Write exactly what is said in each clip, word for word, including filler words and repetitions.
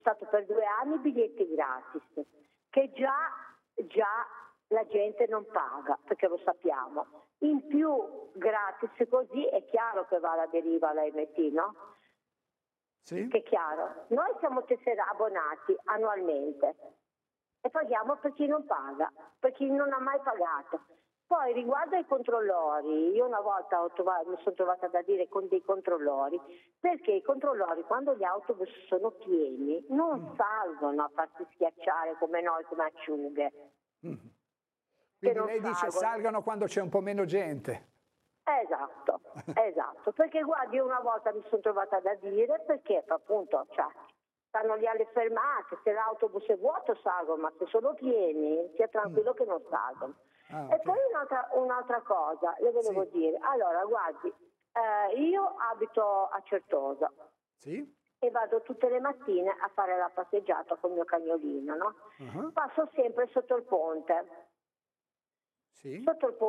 stato per due anni biglietti gratis, che già, già la gente non paga, perché lo sappiamo. In più gratis così è chiaro che va alla deriva la M T, no? Sì. Che è chiaro. Noi siamo tessera abbonati annualmente e paghiamo per chi non paga, per chi non ha mai pagato. Poi riguardo ai controllori, io una volta ho trovato, mi sono trovata da dire con dei controllori, perché i controllori quando gli autobus sono pieni non mm. salgono a farsi schiacciare come noi, come acciughe. Mm. Quindi lei dice salgono. salgono quando c'è un po' meno gente. Esatto, esatto, perché guardi, una volta mi sono trovata da dire perché appunto cioè, stanno lì alle fermate, se l'autobus è vuoto salgono, ma se sono pieni stia tranquillo mm. che non salgono. Ah, okay. E poi un'altra, un'altra cosa, le volevo sì. dire, allora guardi, eh, io abito a Certosa sì. e vado tutte le mattine a fare la passeggiata con il mio cagnolino, no? Uh-huh. Passo sempre sotto il ponte. Sì. Sotto il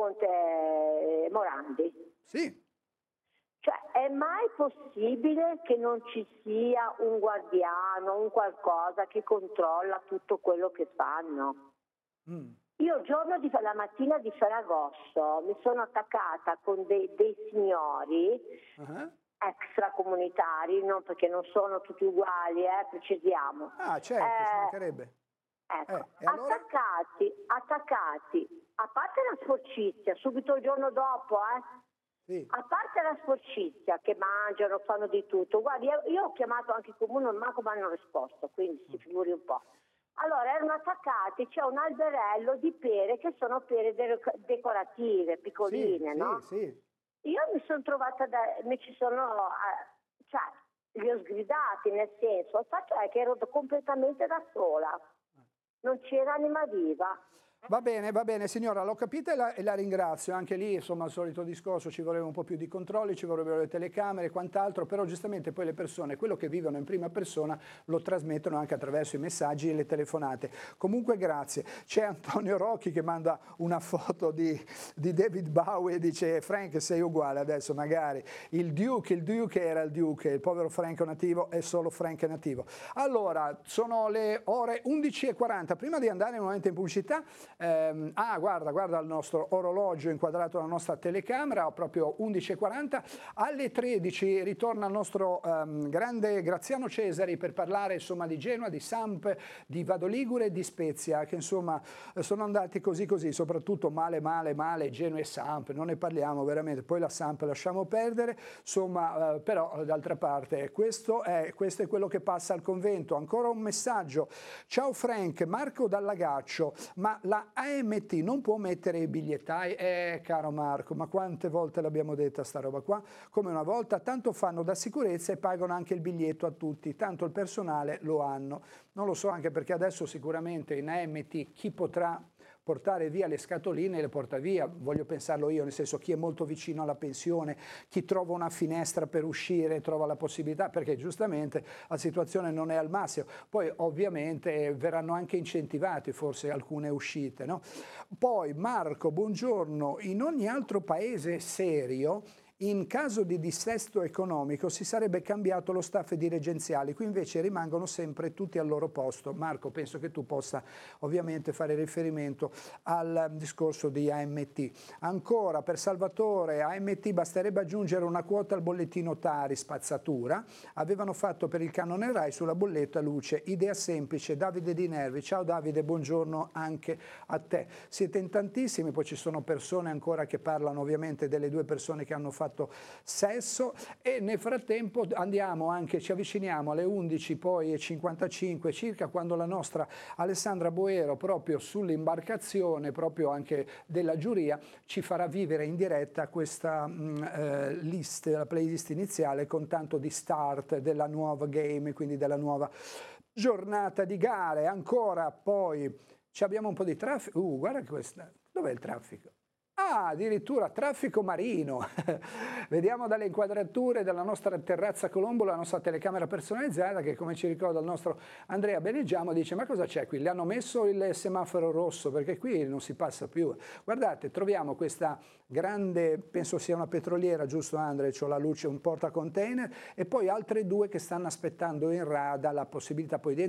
ponte Morandi. Sì. Cioè, è mai possibile che non ci sia un guardiano, un qualcosa che controlla tutto quello che fanno? Mm. Io il giorno di la mattina di Ferragosto mi sono attaccata con dei, dei signori uh-huh. extracomunitari, non perché non sono tutti uguali, eh, precisiamo. Ah, certo, eh, ci mancherebbe. Ecco, eh, allora? attaccati, attaccati, a parte la sporcizia, subito il giorno dopo, eh, sì. a parte la sporcizia che mangiano, fanno di tutto, guardi, io, io ho chiamato anche il comune, non manco mi hanno risposto, quindi si figuri un po'. Allora erano attaccati, c'è un alberello di pere che sono pere de- decorative, piccoline, sì, no? Sì, sì. Io mi sono trovata, da, mi ci sono, eh, cioè, li ho sgridati, nel senso, il fatto è che ero completamente da sola. Non c'era anima viva. Va bene, va bene signora, l'ho capita e la, e la ringrazio, anche lì insomma il solito discorso, ci vorrebbe un po' più di controlli, ci vorrebbero le telecamere e quant'altro, però giustamente poi le persone, quello che vivono in prima persona lo trasmettono anche attraverso i messaggi e le telefonate. Comunque grazie. C'è Antonio Rocchi che manda una foto di, di David Bowie e dice Frank sei uguale adesso magari, il Duke, il Duke era il Duke, il povero Frank è nativo è solo Frank è nativo. Allora, sono le ore undici e quaranta, prima di andare nuovamente in pubblicità. Eh, ah guarda, guarda il nostro orologio inquadrato dalla nostra telecamera, proprio undici e quaranta, alle tredici ritorna il nostro um, grande Graziano Cesari per parlare insomma di Genova, di Samp, di Vado Ligure e di Spezia, che insomma sono andati così così, soprattutto male male male Genova e Samp, non ne parliamo veramente, poi la Samp lasciamo perdere, insomma eh, però d'altra parte questo è, questo è quello che passa al convento. Ancora un messaggio, ciao Frank, Marco Dall'Agaccio, ma la A M T non può mettere i bigliettai? Eh, caro Marco, ma quante volte l'abbiamo detta sta roba qua? Come una volta, tanto fanno da sicurezza e pagano anche il biglietto a tutti, tanto il personale lo hanno. Non lo so, anche perché adesso sicuramente in A M T chi potrà portare via le scatoline le porta via, voglio pensarlo io, nel senso chi è molto vicino alla pensione, chi trova una finestra per uscire, trova la possibilità, perché giustamente la situazione non è al massimo. Poi ovviamente verranno anche incentivati forse alcune uscite, no? Poi Marco, buongiorno, in ogni altro paese serio in caso di dissesto economico si sarebbe cambiato lo staff dirigenziale, qui invece rimangono sempre tutti al loro posto. Marco, penso che tu possa ovviamente fare riferimento al discorso di A M T. Ancora per Salvatore, A M T basterebbe aggiungere una quota al bollettino Tari, spazzatura, avevano fatto per il canone Rai sulla bolletta luce, idea semplice. Davide Di Nervi, ciao Davide, buongiorno anche a te. Siete in tantissimi, poi ci sono persone ancora che parlano ovviamente delle due persone che hanno fatto sesso e nel frattempo andiamo anche, ci avviciniamo alle undici poi e cinquantacinque circa, quando la nostra Alessandra Boero proprio sull'imbarcazione proprio anche della giuria ci farà vivere in diretta questa mh, eh, list, la playlist iniziale con tanto di start della nuova game, quindi della nuova giornata di gare. Ancora poi ci abbiamo un po' di traffico, uh, guarda questa, dov'è il traffico? Ah, addirittura traffico marino. Vediamo dalle inquadrature della nostra terrazza Colombo la nostra telecamera personalizzata che, come ci ricorda il nostro Andrea Beneggiamo, dice ma cosa c'è qui? Le hanno messo il semaforo rosso perché qui non si passa più. Guardate, troviamo questa grande, penso sia una petroliera, giusto Andrea? C'ho la luce, un portacontainer e poi altre due che stanno aspettando in rada la possibilità poi di